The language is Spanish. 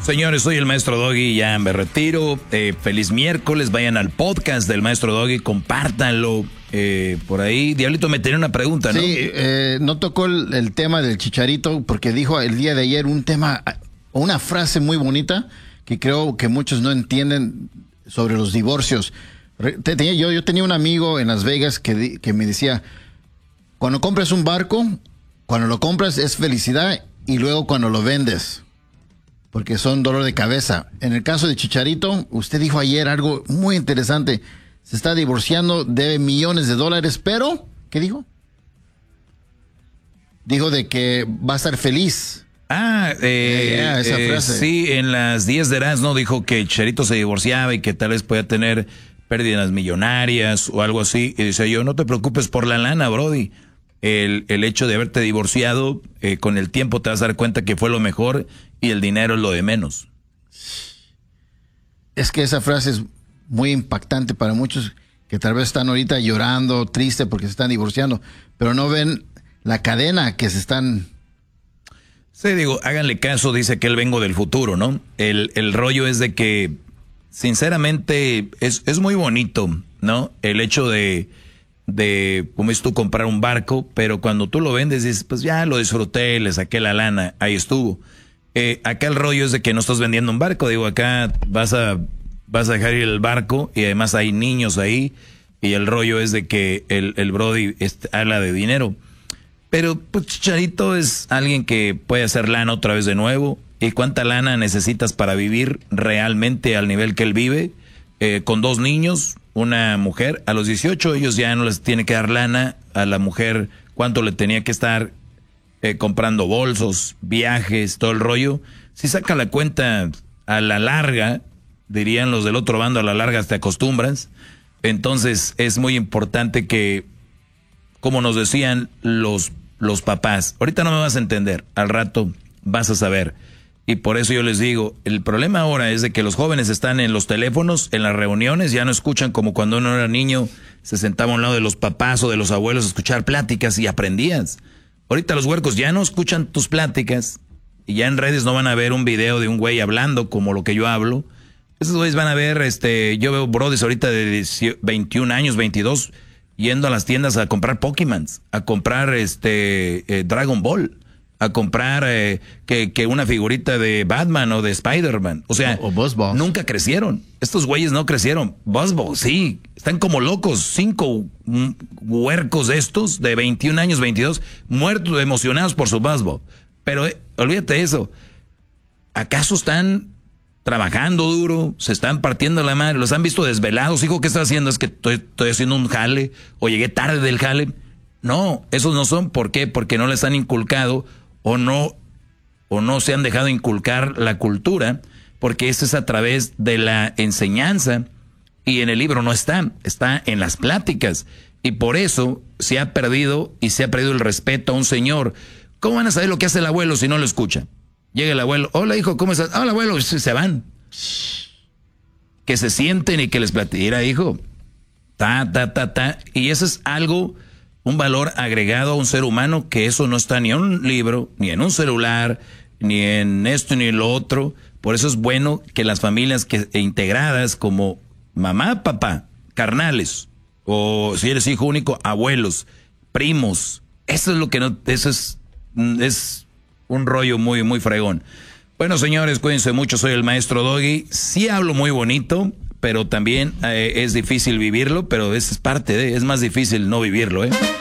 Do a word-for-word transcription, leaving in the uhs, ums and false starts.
Señores, soy el Maestro Doggy, ya me retiro. Eh, feliz miércoles, vayan al podcast del Maestro Doggy, compártanlo eh, por ahí. Diablito, me tenía una pregunta, ¿no? Sí, eh, no tocó el, el tema del Chicharito porque dijo el día de ayer un tema, una frase muy bonita que creo que muchos no entienden sobre los divorcios. Tenía, yo, yo tenía un amigo en Las Vegas que, que me decía, cuando compras un barco, cuando lo compras es felicidad y luego cuando lo vendes, porque son dolor de cabeza. En el caso de Chicharito, usted dijo ayer algo muy interesante. Se está divorciando, debe millones de dólares, pero, ¿qué dijo? Dijo de que va a estar feliz. Ah, eh, yeah, esa eh, frase. Sí, en las diez de Erasmo dijo que Chicharito se divorciaba y que tal vez podía tener pérdidas millonarias o algo así. Y decía yo, no te preocupes por la lana, brody. El, el hecho de haberte divorciado, eh, con el tiempo te vas a dar cuenta que fue lo mejor y el dinero es lo de menos. Es que esa frase es muy impactante para muchos que tal vez están ahorita llorando, triste porque se están divorciando, pero no ven la cadena que se están... Sí, digo, háganle caso, dice que él vengo del futuro, ¿no? El, el rollo es de que, sinceramente, es, es muy bonito, ¿no? El hecho de... de, como es tú, comprar un barco, pero cuando tú lo vendes dices, pues ya lo disfruté, le saqué la lana, ahí estuvo. Eh, acá el rollo es de que no estás vendiendo un barco, digo, acá vas a, vas a dejar ir el barco y además hay niños ahí y el rollo es de que el, el Brody este, habla de dinero. Pero pues Chicharito es alguien que puede hacer lana otra vez de nuevo. ¿Y cuánta lana necesitas para vivir realmente al nivel que él vive? Eh, con dos niños, una mujer, a los dieciocho ellos ya no les tiene que dar lana a la mujer, cuánto le tenía que estar eh, comprando bolsos, viajes, todo el rollo. Si saca la cuenta a la larga, dirían los del otro bando, a la larga te acostumbras. Entonces es muy importante que, como nos decían los, los papás, ahorita no me vas a entender, al rato vas a saber. Y por eso yo les digo, el problema ahora es de que los jóvenes están en los teléfonos, en las reuniones, ya no escuchan como cuando uno era niño, se sentaba a un lado de los papás o de los abuelos a escuchar pláticas y aprendías. Ahorita los huercos ya no escuchan tus pláticas y ya en redes no van a ver un video de un güey hablando como lo que yo hablo. Esos güeyes van a ver, este, yo veo brodis ahorita de veintiún años, veintidós, yendo a las tiendas a comprar Pokémon, a comprar este eh, Dragon Ball, a comprar eh, que, que una figurita de Batman o de Spider-Man. O sea, o, o Buzzballs. Nunca crecieron. Estos güeyes no crecieron. Buzzballs, sí. Están como locos. Cinco mm, huercos estos de veintiún años, veintidós, muertos, emocionados por su Buzzball. Pero eh, olvídate de eso. ¿Acaso están trabajando duro? ¿Se están partiendo la madre? ¿Los han visto desvelados? Hijo, ¿qué estás haciendo? Es que estoy, estoy haciendo un jale o llegué tarde del jale. No, esos no son. ¿Por qué? Porque no les han inculcado o no, o no se han dejado inculcar la cultura, porque eso es a través de la enseñanza y en el libro no está, está en las pláticas. Y por eso se ha perdido y se ha perdido el respeto a un señor. ¿Cómo van a saber lo que hace el abuelo si no lo escucha? Llega el abuelo, hola hijo, ¿cómo estás? Hola abuelo, y se van. Que se sienten y que les platiquen, mira hijo, ta, ta, ta, ta. Y eso es algo, un valor agregado a un ser humano, que eso no está ni en un libro, ni en un celular, ni en esto ni en lo otro. Por eso es bueno que las familias que integradas como mamá, papá, carnales, o si eres hijo único, abuelos, primos, eso es lo que no, eso es, es un rollo muy, muy fregón. Bueno, señores, cuídense mucho, soy el Maestro Doggy. Sí hablo muy bonito, pero también eh, es difícil vivirlo, pero eso es parte de, es más difícil no vivirlo, ¿eh?